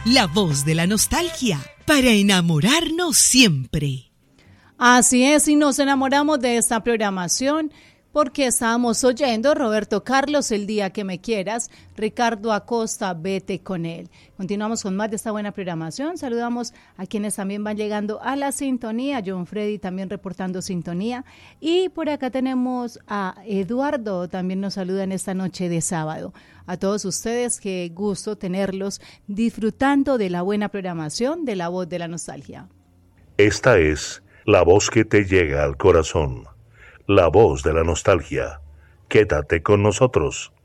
la voz de la nostalgia, para enamorarnos siempre. Así es, y nos enamoramos de esta programación porque estábamos oyendo Roberto Carlos, El día que me quieras, Ricardo Acosta, Vete con él. Continuamos con más de esta buena programación. Saludamos a quienes también van llegando a la sintonía. John Freddy también reportando sintonía. Y por acá tenemos a Eduardo, también nos saluda en esta noche de sábado. A todos ustedes, qué gusto tenerlos disfrutando de la buena programación de La Voz de la Nostalgia. Esta es la voz que te llega al corazón. La voz de la nostalgia. Quédate con nosotros.